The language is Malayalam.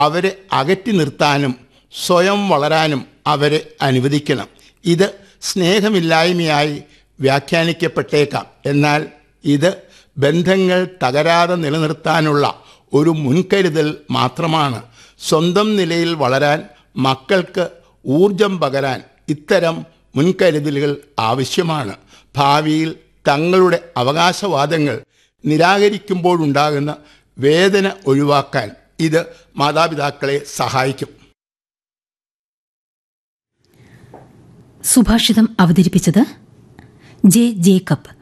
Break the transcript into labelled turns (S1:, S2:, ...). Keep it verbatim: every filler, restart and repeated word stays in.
S1: അവരെ അകറ്റി നിർത്താനും സ്വയം വളരാനും അവരെ അനുവദിക്കണം. ഇത് സ്നേഹമില്ലായ്മയായി വ്യാഖ്യാനിക്കപ്പെട്ടേക്കാം. എന്നാൽ ഇത് ബന്ധങ്ങൾ തകരാതെ നിലനിർത്താനുള്ള ഒരു മുൻകരുതൽ മാത്രമാണ്. സ്വന്തം നിലയിൽ വളരാൻ മക്കൾക്ക് ഊർജം പകരാൻ ഇത്തരം മുൻകരുതലുകൾ ആവശ്യമാണ്. ഭാവിയിൽ തങ്ങളുടെ അവകാശവാദങ്ങൾ നിരാകരിക്കുമ്പോഴുണ്ടാകുന്ന വേദന ഒഴിവാക്കാൻ ഇത് മാതാപിതാക്കളെ സഹായിക്കും.
S2: സുഭാഷിതം അവതരിപ്പിച്ചത് ജെ ജേക്കബ്.